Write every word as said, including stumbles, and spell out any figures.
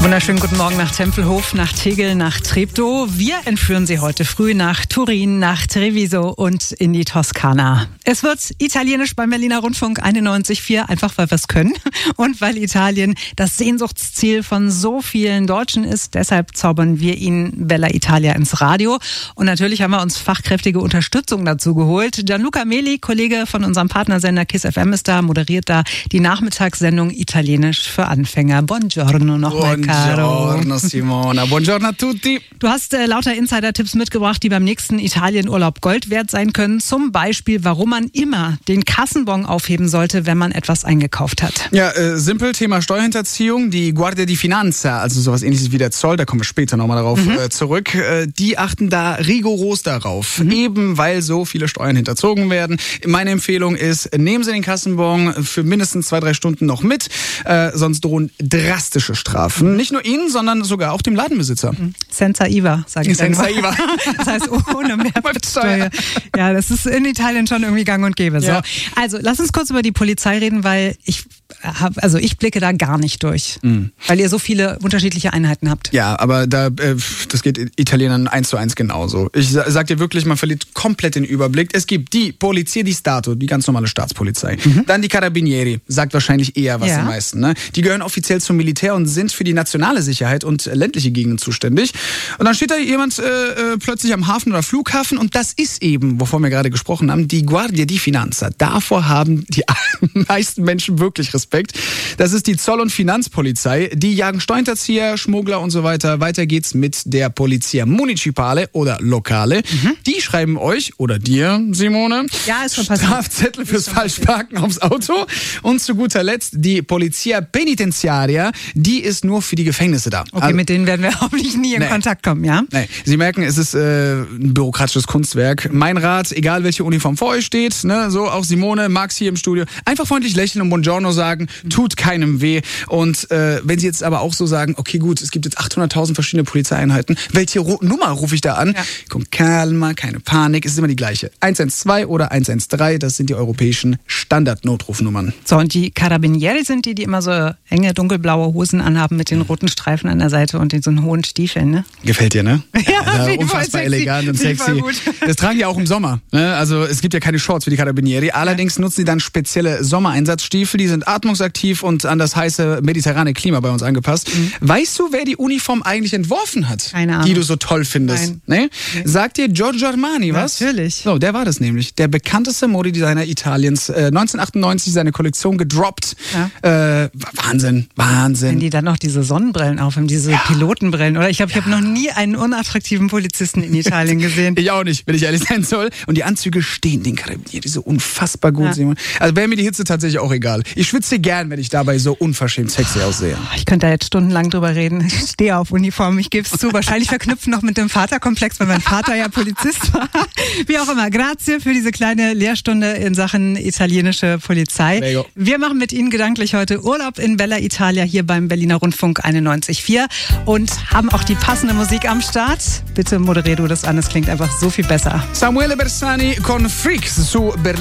Wunderschönen guten Morgen nach Tempelhof, nach Tegel, nach Treptow. Wir entführen Sie heute früh nach Turin, nach Treviso und in die Toskana. Es wird italienisch beim Berliner Rundfunk einundneunzig Komma vier, einfach weil wir es können und weil Italien das Sehnsuchtsziel von so vielen Deutschen ist. Deshalb zaubern wir Ihnen Bella Italia ins Radio. Und natürlich haben wir uns fachkräftige Unterstützung dazu geholt. Gianluca Meli, Kollege von unserem Partnersender KISS F M, ist da, moderiert da die Nachmittagssendung Italienisch für Anfänger. Buongiorno nochmal, Caro. Buongiorno Simona, buongiorno a tutti. Du hast äh, lauter Insider-Tipps mitgebracht, die beim nächsten Italienurlaub Gold wert sein können. Zum Beispiel, warum man immer den Kassenbon aufheben sollte, wenn man etwas eingekauft hat. Ja, äh, simpel, Thema Steuerhinterziehung. Die Guardia di Finanza, also sowas ähnliches wie der Zoll, da kommen wir später nochmal darauf mhm. äh, zurück, äh, die achten da rigoros darauf, mhm. eben weil so viele Steuern hinterzogen werden. Meine Empfehlung ist, nehmen Sie den Kassenbon für mindestens zwei, drei Stunden noch mit, äh, sonst drohen drastische Strafen. Nicht nur Ihnen, sondern sogar auch dem Ladenbesitzer. Senza I V A, sage ich Senza I V A. Das heißt, ohne Mehrwertsteuer. Ja, das ist in Italien schon irgendwie gang und gäbe. So. Ja. Also, lass uns kurz über die Polizei reden, weil ich hab, also ich blicke da gar nicht durch. Mhm. Weil ihr so viele unterschiedliche Einheiten habt. Ja, aber da, äh, das geht Italienern eins zu eins genauso. Ich sag dir wirklich, man verliert komplett den Überblick. Es gibt die Polizia di Stato, die ganz normale Staatspolizei. Mhm. Dann die Carabinieri, sagt wahrscheinlich eher was ja. den meisten. Ne? Die gehören offiziell zum Militär und sind für die nationale Sicherheit und ländliche Gegenden zuständig. Und dann steht da jemand äh, plötzlich am Hafen oder Flughafen und das ist eben, wovon wir gerade gesprochen haben, die Guardia di Finanza. Davor haben die meisten Menschen wirklich Respekt. Das ist die Zoll- und Finanzpolizei. Die jagen Steuerhinterzieher, Schmuggler und so weiter. Weiter geht's mit der Polizia Municipale oder Lokale. Mhm. Die schreiben euch oder dir, Simone, ja, ist schon passiert. Strafzettel fürs Falschparken aufs Auto. Und zu guter Letzt die Polizia Penitenziaria. Die ist nur für die Gefängnisse da. Okay, also, mit denen werden wir hoffentlich nie in nee. Kontakt kommen, ja? Nee. Sie merken, es ist äh, ein bürokratisches Kunstwerk. Mein Rat, egal welche Uniform vor euch steht, ne, so auch Simone, Max hier im Studio, einfach freundlich lächeln und Buongiorno sagen, tut keinem weh. Und äh, wenn Sie jetzt aber auch so sagen, okay gut, es gibt jetzt achthunderttausend verschiedene Polizeieinheiten, welche Ru- Nummer rufe ich da an? Ja. Komm, calma, keine Panik, es ist immer die gleiche. eins eins zwei oder eins eins drei, das sind die europäischen Standard-Notrufnummern. So, und die Carabinieri sind die, die immer so enge, dunkelblaue Hosen anhaben mit den roten Streifen an der Seite und den so einen hohen Stiefeln, ne? Gefällt dir, ne? Ja, ja unfassbar elegant und sexy. Das tragen die auch im Sommer. Ne? Also es gibt ja keine Shorts für die Carabinieri. Allerdings nutzen sie dann spezielle Sommereinsatzstiefel. Die sind atmungsaktiv und an das heiße mediterrane Klima bei uns angepasst. Mhm. Weißt du, wer die Uniform eigentlich entworfen hat? Keine Ahnung. Die du so toll findest? Nein. Nee? Sagt dir Giorgio Armani was? Natürlich. So, der war das nämlich. Der bekannteste Modedesigner Italiens. Äh, neunzehnhundertachtundneunzig seine Kollektion gedroppt. Ja. Äh, Wahnsinn, Wahnsinn. Wenn die dann noch diese Sonnenbrillen aufhaben, diese ja. Pilotenbrillen. Oder ich glaube, ich ja. habe noch nie einen unattraktiven Polizisten in Italien gesehen. Ich auch nicht, wenn ich ehrlich sein soll. Und die Anzüge stehen den Carabinieri so unfassbar gut. Ja. Simon. Also wäre mir die Hitze tatsächlich auch egal. Ich schwitze gern, wenn ich dabei so unverschämt sexy aussehe. Ich könnte da jetzt stundenlang drüber reden. Ich stehe auf Uniform, ich gebe es zu. Wahrscheinlich verknüpfen noch mit dem Vaterkomplex, weil mein Vater ja Polizist war. Wie auch immer, grazie für diese kleine Lehrstunde in Sachen italienische Polizei. Lego. Wir machen mit Ihnen gedanklich heute Urlaub in Bella Italia hier beim Berliner Rundfunk einundneunzig Komma vier und haben auch die passende Musik am Start. Bitte moderier du das an, es klingt einfach so viel besser. Samuele Bersani con Freaks su Berlin.